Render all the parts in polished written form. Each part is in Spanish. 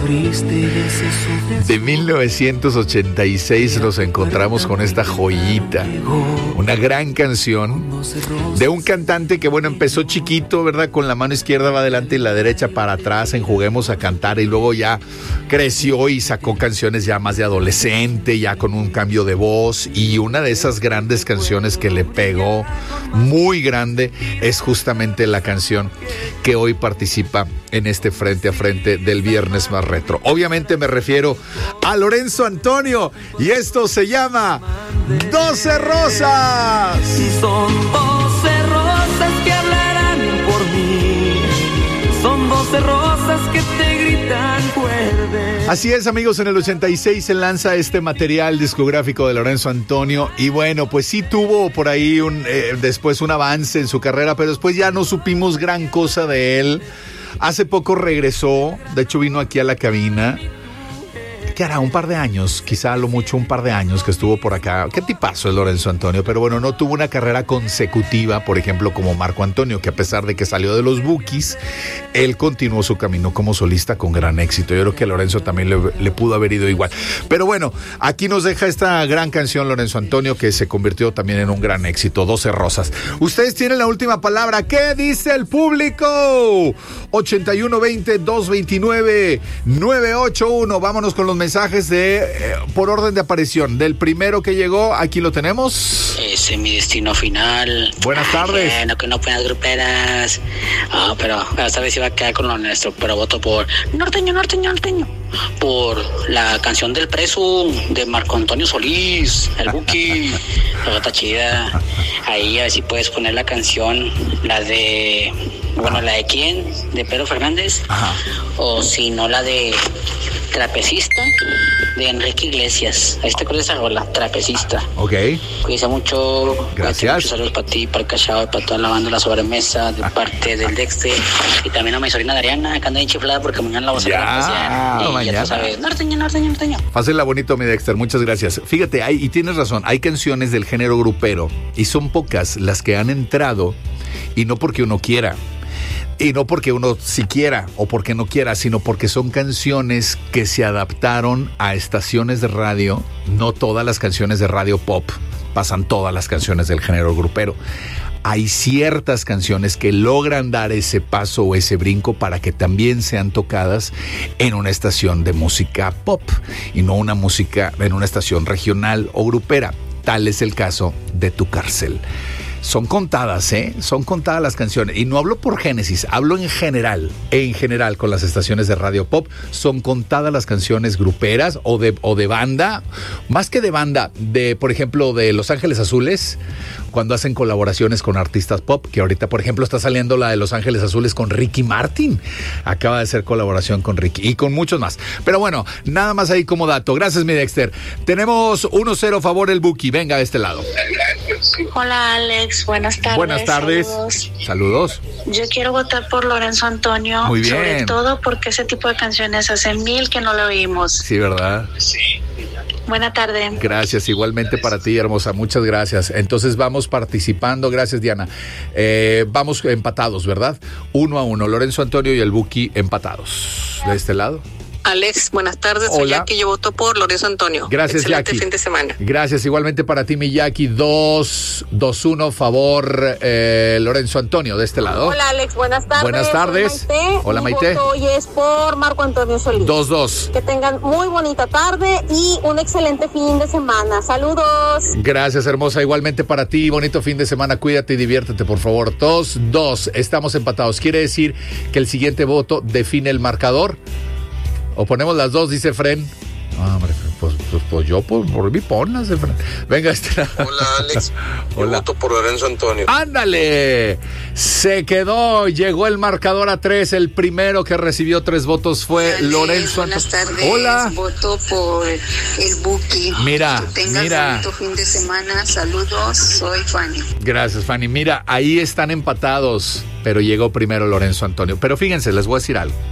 De 1986 nos encontramos con esta joyita, una gran canción de un cantante que, bueno, empezó chiquito, ¿verdad? Con la mano izquierda va adelante y la derecha para atrás en Juguemos a Cantar, y luego ya creció y sacó canciones ya más de adolescente, ya con un cambio de voz, y una de esas grandes canciones que le pegó muy grande es justamente la canción que hoy participa en este Frente a Frente del Viernes Más Retro. Obviamente me refiero a Lorenzo Antonio, y esto se llama 12 Rosas. Si son 12 rosas que hablarán por mí, son 12 rosas que te gritan vuelve. Así es, amigos, en el 86 se lanza este material discográfico de Lorenzo Antonio, y bueno, pues sí tuvo por ahí después un avance en su carrera, pero después ya no supimos gran cosa de él. Hace poco regresó, de hecho vino aquí a la cabina. ¿Qué hará? Un par de años, quizá a lo mucho un par de años que estuvo por acá. Qué tipazo es Lorenzo Antonio, pero bueno, no tuvo una carrera consecutiva, por ejemplo, como Marco Antonio, que a pesar de que salió de los Bukis, él continuó su camino como solista con gran éxito. Yo creo que a Lorenzo también le pudo haber ido igual. Pero bueno, aquí nos deja esta gran canción Lorenzo Antonio, que se convirtió también en un gran éxito, 12 Rosas. Ustedes tienen la última palabra. ¿Qué dice el público? 8120-229-981. Vámonos con los mensajes por orden de aparición. Del primero que llegó, aquí lo tenemos. Ese es mi destino final. Buenas tardes. No, que no puedas gruperas. Pero esta vez iba a quedar con lo nuestro, pero voto por norteño. Por la canción del preso de Marco Antonio Solís, el Buki. La está chida. Ahí a ver si puedes poner la canción, la de quién, de Pedro Fernández. Ajá. O si no, la de Trapecista de Enrique Iglesias. Ahí te acuerdas de esa rola, Trapecista. Ok. Cuídense mucho. Gracias. Muchos saludos para ti, para el Cachao, para toda la banda de La Sobremesa, de parte del Dexter, y también a mi sobrina Dariana, que anda bien chiflada porque mañana la vamos a ver. Y ya tú sabes, norteño. Pásenla bonito, mi Dexter, muchas gracias. Fíjate, y tienes razón, hay canciones del género grupero, y son pocas las que han entrado, y no porque uno quiera. Y no porque uno sí quiera o porque no quiera, sino porque son canciones que se adaptaron a estaciones de radio. No todas las canciones de radio pop pasan todas las canciones del género grupero. Hay ciertas canciones que logran dar ese paso o ese brinco para que también sean tocadas en una estación de música pop y no una música en una estación regional o grupera. Tal es el caso de Tu Cárcel. Son contadas, son contadas las canciones. Y no hablo por Génesis, hablo en general con las estaciones de radio pop. Son contadas las canciones gruperas o de banda, más que de banda, por ejemplo, de Los Ángeles Azules, cuando hacen colaboraciones con artistas pop, que ahorita, por ejemplo, está saliendo la de Los Ángeles Azules con Ricky Martin. Acaba de hacer colaboración con Ricky y con muchos más. Pero bueno, nada más ahí como dato. Gracias, mi Dexter. Tenemos 1-0 a favor el Buki. Venga, de este lado. Hola, Alex. Buenas tardes. Buenas tardes. Saludos. Yo quiero votar por Lorenzo Antonio. Muy bien. Sobre todo porque ese tipo de canciones hace 1000 que no lo oímos. Sí, ¿verdad? Sí. Buena tarde. Gracias, igualmente para ti, hermosa. Muchas gracias. Entonces vamos participando. Gracias, Diana. Vamos empatados, ¿verdad? 1-1. Lorenzo Antonio y el Buki empatados. De este lado. Alex, buenas tardes. Hola. Soy Jackie, yo voto por Lorenzo Antonio. Gracias, excelente Jackie. Fin de semana. Gracias, igualmente para ti, mi Jackie. 2-1, favor Lorenzo Antonio, de este lado. Hola, Alex, buenas tardes. Buenas tardes. Maite. Hola, Maite. Mi voto hoy es por Marco Antonio Solís. 2-2. Que tengan muy bonita tarde y un excelente fin de semana. Saludos. Gracias, hermosa. Igualmente para ti, bonito fin de semana. Cuídate y diviértete, por favor. 2-2. Estamos empatados. Quiere decir que el siguiente voto define el marcador. O ponemos las dos, dice Fren. Hombre, pues yo por mí ponlas, Fren. Venga, Hola, Alex. Hola. Yo voto por Lorenzo Antonio. ¡Ándale! Se quedó, llegó el marcador a 3. El primero que recibió 3 votos fue Lorenzo Antonio. Buenas tardes. Hola. Voto por el Buki. Mira, que tengas bonito fin de semana. Saludos, soy Fanny. Gracias, Fanny. Mira, ahí están empatados, pero llegó primero Lorenzo Antonio. Pero fíjense, les voy a decir algo.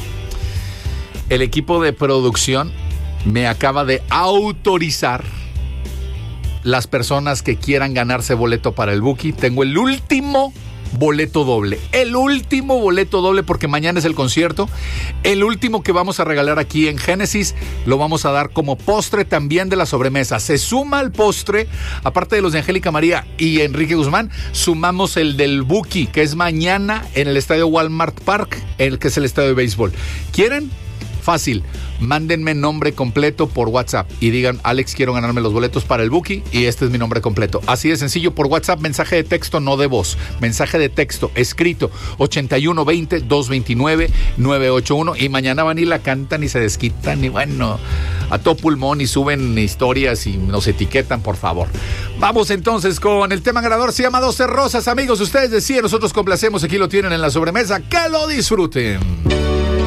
El equipo de producción me acaba de autorizar las personas que quieran ganarse boleto para el Buki. Tengo el último boleto doble. El último boleto doble, porque mañana es el concierto. El último que vamos a regalar aquí en Génesis, lo vamos a dar como postre también de la sobremesa. Se suma al postre, aparte de los de Angélica María y Enrique Guzmán, sumamos el del Buki, que es mañana en el estadio Walmart Park, el que es el estadio de béisbol. ¿Quieren? Fácil, mándenme nombre completo por WhatsApp y digan: Alex, quiero ganarme los boletos para el Buki y este es mi nombre completo. Así de sencillo, por WhatsApp, mensaje de texto, no de voz, mensaje de texto escrito 8120-229-981, y mañana van y la cantan y se desquitan y bueno, a todo pulmón, y suben historias y nos etiquetan, por favor. Vamos entonces con el tema ganador, se llama 12 Rosas, amigos. Ustedes decían, nosotros complacemos, aquí lo tienen en la sobremesa, que lo disfruten.